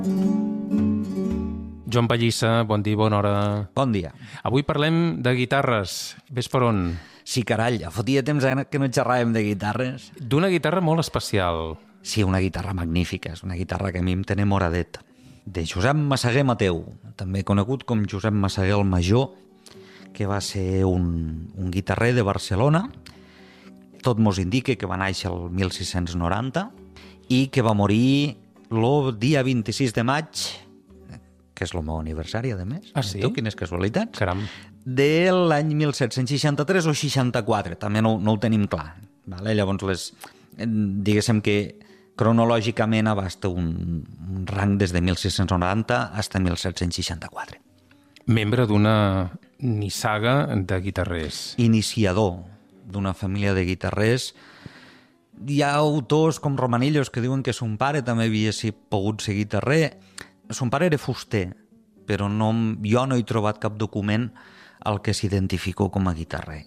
Joan Pallissa, bon dia, bona hora. Bon dia. Avui parlem de guitarres. Ves per on? Sí, carall, ja fotia temps que no xerràvem de guitarres. D'una guitarra molt especial. Sí, una guitarra magnífica, és una guitarra que a mi em té enamoradet. De Josep Massaguer Mateu, també conegut com Josep Massaguer el Major, que va ser un guitarrer de Barcelona. Tot mos indica que va néixer el 1690 i que va morir el dia 26 de maig, que és el meu aniversari, a més. Ah, sí? Quines casualitats. Caram. De l'any 1763 o 64, també no ho tenim clar. Vale? Llavors, diguéssim que cronològicament abasta un rang des de 1690 fins a 1764. Membre d'una nissaga de guitarrers. Iniciador d'una família de guitarrers. Hi ha autors com Romanillos que diuen que son pare també havia pogut ser guitarrer. Son pare era fuster, però jo no he trobat cap document al que s'identificó com a guitarrer.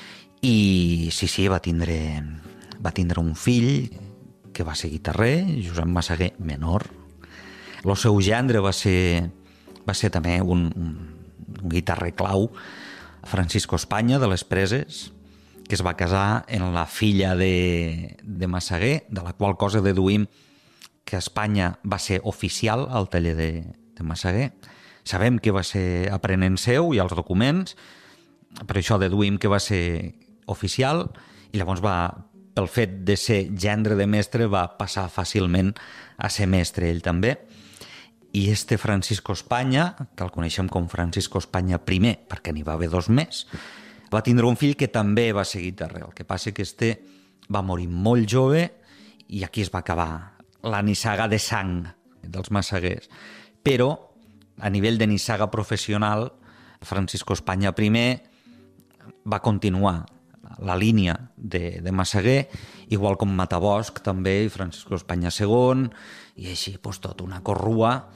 I sí, va tindre un fill que va ser guitarrer, Josep Massaguer menor. El seu gendre va ser també un guitarrer clau, Francisco Espanya, de les Preses, que es va casar amb la filla de Massaguer, de la qual cosa deduïm que Espanya va ser oficial al taller de Massaguer. Sabem que va ser aprenent seu, hi ha els documents, per això deduïm que va ser oficial, i llavors pel fet de ser gendre de mestre, va passar fàcilment a ser mestre ell també. I Francisco Espanya, que el coneixem com Francisco Espanya I, perquè n'hi va haver dos més, va tindre un fill que també va ser guitarrer. El que passa que va morir molt jove i aquí es va acabar la nissaga de sang dels Massaguers. Però, a nivell de nissaga professional, Francisco Espanya I va continuar la línia de Massaguer, igual com Matabosc també, i Francisco Espanya II, i així tota una corrua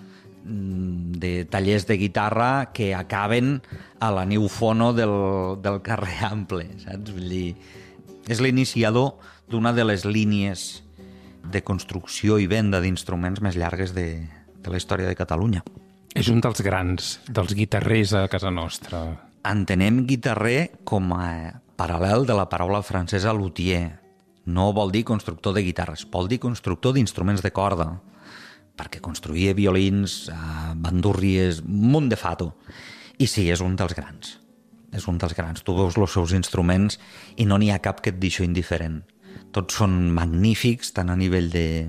de tallers de guitarra que acaben a la New Fono del carrer Ample, saps? Vull dir, és l'iniciador d'una de les línies de construcció i venda d'instruments més llargues de la història de Catalunya. És un dels grans, dels guitarrers a casa nostra. Entenem guitarrer com a paral·lel de la paraula francesa luthier. No vol dir constructor de guitarres, vol dir constructor d'instruments de corda, perquè construïa violins, bandúrries, un munt de fato. I sí, és un dels grans. És un dels grans. Tu veus els seus instruments i no n'hi ha cap que et deixi indiferent. Tots són magnífics, tant a nivell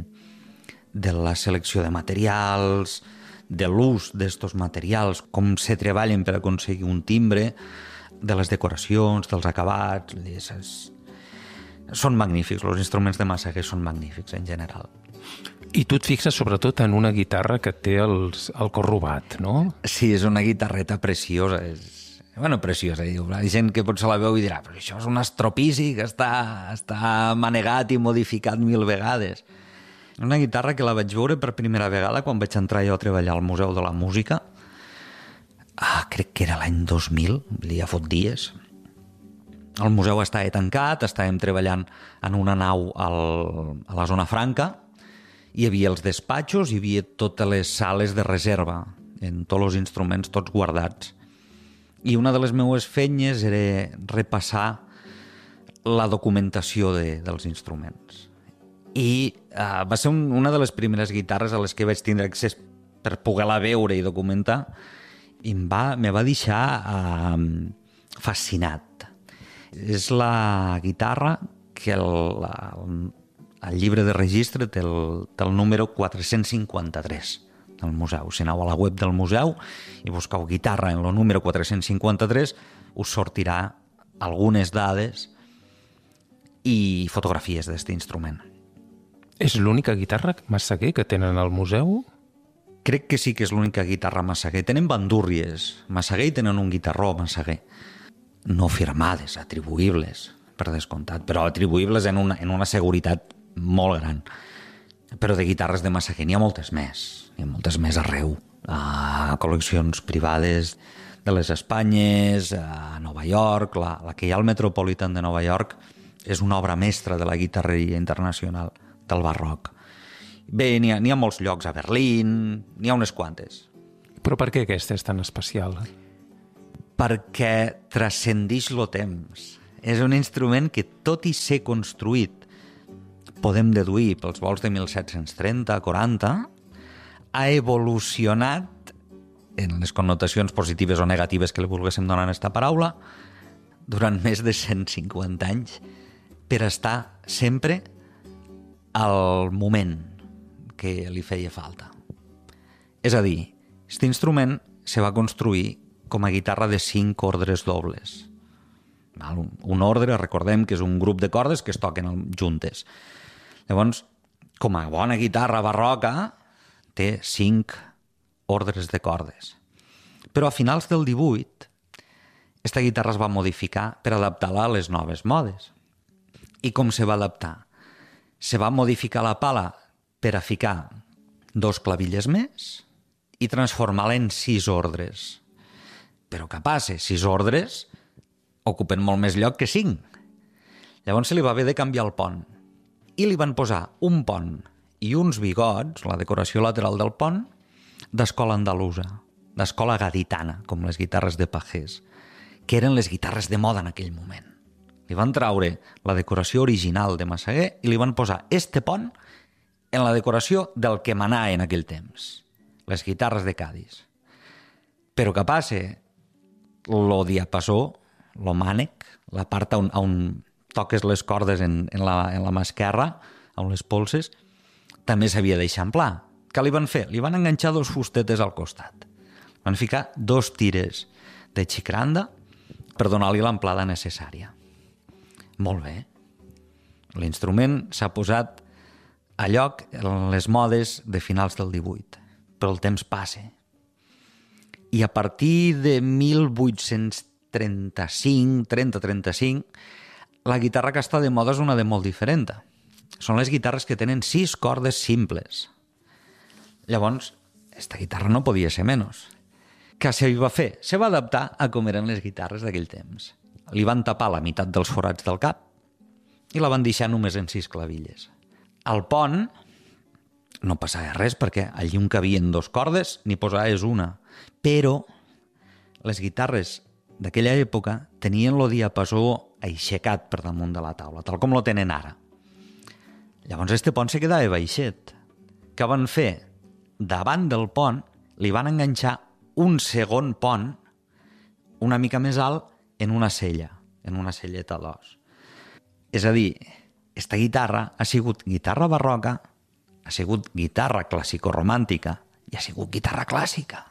de la selecció de materials, de l'ús d'estos materials, com se treballen per aconseguir un timbre, de les decoracions, dels acabats. Són magnífics, els instruments de Massaguer són magnífics en general. I tu et fixes sobretot en una guitarra que té el cor robat, no? Sí, és una guitarreta preciosa, preciosa. Hi ha gent que potser la veu i dirà però això és un estropici que està manegat i modificat 1000 vegades. Una guitarra que la vaig veure per primera vegada quan vaig entrar jo a treballar al Museu de la Música. Crec que era l'any 2000, ja fot dies. El museu estava tancat, estàvem treballant en una nau a la zona franca, hi havia els despatxos, hi havia totes les sales de reserva, en tots els instruments, tots guardats. I una de les meues feines era repassar la documentació dels instruments. I va ser una de les primeres guitarres a les que vaig tindre accés per poder-la veure i documentar, i me va deixar fascinat. És la guitarra que el llibre de registre té el número 453 del museu. Si aneu a la web del museu i busqueu guitarra en el número 453, us sortirà algunes dades i fotografies d'aquest instrument. És l'única guitarra Massaguer que tenen al museu? Crec que sí que és l'única guitarra Massaguer. Tenen bandúrries Massaguer i tenen un guitarró Massaguer. No firmades, atribuïbles, per descomptat, però atribuïbles en una seguretat molt gran. Però de guitarres de Massaguer n'hi ha moltes més. N'hi ha moltes més arreu. A col·leccions privades de les Espanyes, a Nova York, la que hi ha al Metropolitan de Nova York és una obra mestra de la guitarreria internacional del barroc. Bé, n'hi ha molts llocs, a Berlín, n'hi ha unes quantes. Però per què aquesta és tan especial? Perquè transcendix el temps. És un instrument que, tot i ser construït, podem deduir pels vols de 1730-40, ha evolucionat, en les connotacions positives o negatives que li volguéssim donar a aquesta paraula, durant més de 150 anys, per estar sempre al moment que li feia falta. És a dir, aquest instrument se va construir com a guitarra de 5 ordres dobles. Un ordre, recordem que és un grup de cordes que es toquen juntes. Llavors, com a bona guitarra barroca, té 5 ordres de cordes. Però a finals del 18, aquesta guitarra es va modificar per adaptar-la a les noves modes. I com se va adaptar? Se va modificar la pala per a ficar 2 clavilles més i transformar-la en 6 ordres. Però què passa? 6 ordres ocupen molt més lloc que 5. Llavors se li va haver de canviar el pont. I li van posar un pont i uns bigots, la decoració lateral del pont, d'escola andalusa, d'escola gaditana, com les guitarres de pagès, que eren les guitarres de moda en aquell moment. Li van traure la decoració original de Massaguer i li van posar este pont en la decoració del que manà en aquell temps, les guitarres de Cadis. Però què passa? Lo diapasó, lo mànec, la part on toques les cordes en la mà esquerra, on les polses, també s'havia d'eixamplar. Què li van fer? Li van enganxar 2 fustetes al costat. Van ficar 2 tires de xicranda per donar-li l'amplada necessària. Molt bé. L'instrument s'ha posat a lloc en les modes de finals del 18, però el temps passa. I a partir de 30-35, la guitarra que està de moda és una de molt diferent. Són les guitarres que tenen 6 cordes simples. Llavors, aquesta guitarra no podia ser menys. Què se va fer? Se va adaptar a com eren les guitarres d'aquell temps. Li van tapar la meitat dels forats del cap i la van deixar només en 6 clavilles. Al pont no passava res perquè allí on cabien 2 cordes n'hi posaves una. Però les guitarres d'aquella època tenien el diapasó aixecat per damunt de la taula, tal com lo tenen ara. Llavors este pont se quedava baixet. Què van fer? Davant del pont li van enganxar un segon pont una mica més alt en una sella, en una selleta d'os. És a dir, esta guitarra ha sigut guitarra barroca, ha sigut guitarra clàssico-romàntica i ha sigut guitarra clàssica.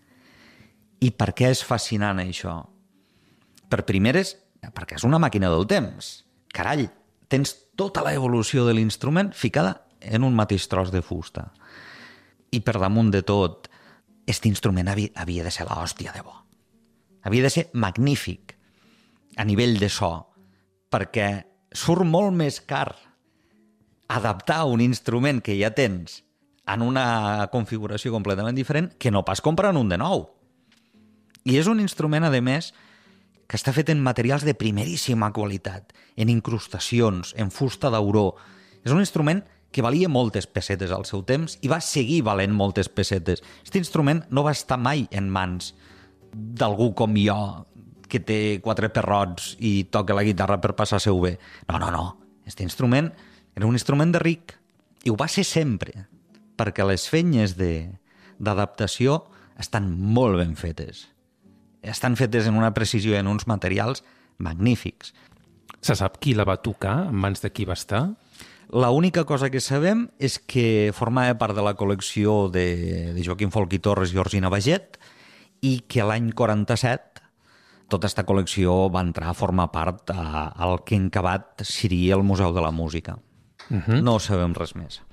I per què és fascinant això? Per primeres, perquè és una màquina del temps. Carall, tens tota la evolució de l'instrument ficada en un mateix tros de fusta. I per damunt de tot, aquest instrument havia de ser l'hòstia de bo. Havia de ser magnífic a nivell de so, perquè surt molt més car adaptar un instrument que ja tens en una configuració completament diferent que no pas comprar un de nou. I és un instrument, a més, que està fet en materials de primeríssima qualitat, en incrustacions, en fusta d'auró. És un instrument que valia moltes pessetes al seu temps i va seguir valent moltes pessetes. Aquest instrument no va estar mai en mans d'algú com jo, que té 4 perrots i toca la guitarra per passar-se-ho bé. No. Aquest instrument era un instrument de ric i ho va ser sempre, perquè les feines d'adaptació estan molt ben fetes. Estan fetes en una precisió i en uns materials magnífics. Se sap qui la va tocar? En mans de qui va estar? L'única cosa que sabem és que formava part de la col·lecció de Joaquim Folch i Torres i Georgina Baget i que l'any 47 tota aquesta col·lecció va entrar a formar part al que en acabat seria el Museu de la Música. No sabem res més.